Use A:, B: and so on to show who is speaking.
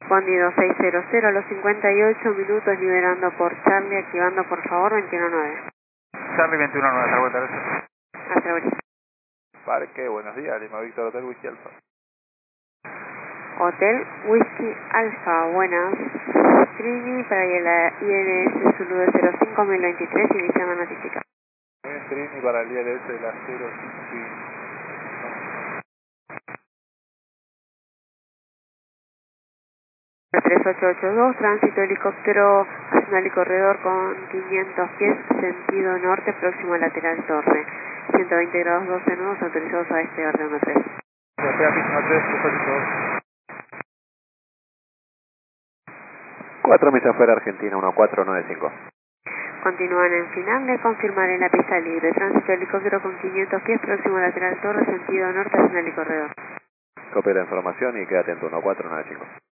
A: Bondi 2600 a los 58 minutos, liberando por Charlie, activando por favor 219.
B: Charlie 219, hasta vuelta, gracias.
A: Hasta ahora.
B: Parque, buenos días, Lima Víctor Hotel Whisky Alfa.
A: Hotel Whisky Alfa, buenas. Trini para el ILS Zulu de 05023, iniciando notificación.
B: Muy bien, Trini para el ILS de la 05.
A: 3882, tránsito helicóptero nacional y corredor con 500 pies, sentido norte, próximo a lateral torre. 120 grados 12 nudos, autorizados a despegar de 13.
B: Desea Pismo 3, 382.
C: 4 millas fuera Argentina, 1495.
A: Continúan en final de confirmar en la pista libre. Tránsito helicóptero con 500 pies, próximo a lateral torre, sentido norte, nacional y corredor.
C: Copia la información y quédate atento, 1495.